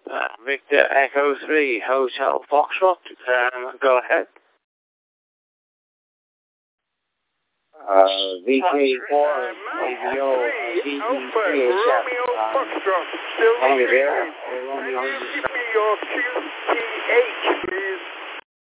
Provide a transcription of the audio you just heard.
Victor Echo 3, Hotel Foxtrot. Go ahead. VK4, AVO, DE3HF. Romeo there, or Romeo. Give me your QTH, please.